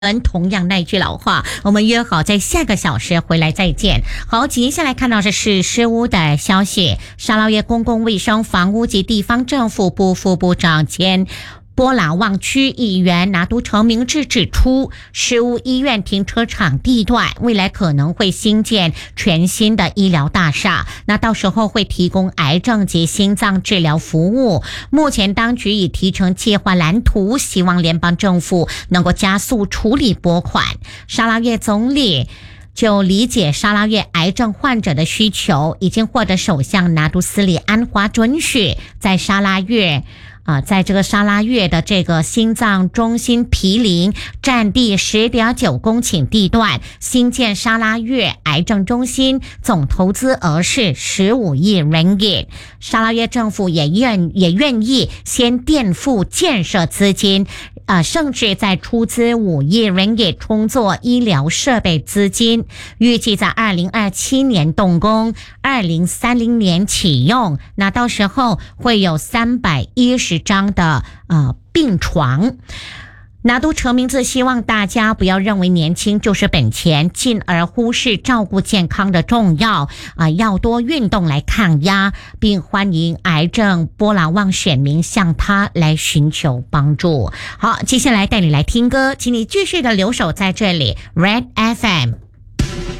同样那句老话，我们约好在下个小时回来再见。好，接下来看到的是失屋的消息。沙捞越公共卫生、房屋及地方政府部副部长兼波拉旺区议员拿督陈明志指出，失屋医院停车场地段未来可能会新建全新的医疗大厦，那到时候会提供癌症及心脏治疗服务。目前当局已提成计划蓝图，希望联邦政府能够加速处理拨款。沙捞越总理就理解沙捞越癌症患者的需求，已经获得首相拿督斯里安华准许，在在这个沙捞越的这个心脏中心毗邻占地 10.9 公顷地段新建沙捞越癌症中心，总投资额是15亿 ringgit。 沙捞越政府也愿意先垫付建设资金，甚至在出资5亿 ringgit 充作医疗设备资金，预计在2027年动工，2030年启用。那到时候会有310张的病床。拿督陈明志希望大家不要认为年轻就是本钱，进而忽视照顾健康的重要，要多运动来抗压，并欢迎癌症波拉旺选民向他来寻求帮助。好，接下来带你来听歌，请你继续的留守在这里 Red FM。